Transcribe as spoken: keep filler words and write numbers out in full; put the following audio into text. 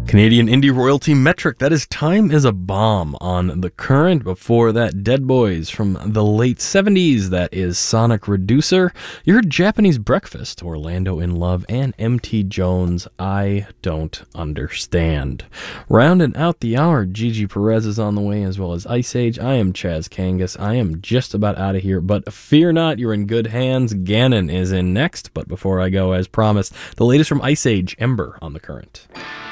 Canadian indie royalty metric, that is Time is a Bomb on The Current. Before that, Dead Boys from the late seventies, that is Sonic Reducer. You heard Japanese Breakfast, Orlando in Love, and M T Jones, I Don't Understand. Rounding out the hour, Gigi Perez is on the way, as well as Ice Age. I am Chaz Kangas. I am just about out of here, but fear not, you're in good hands. Gannon is in next, but before I go, as promised, the latest from Ice Age, Ember on The Current.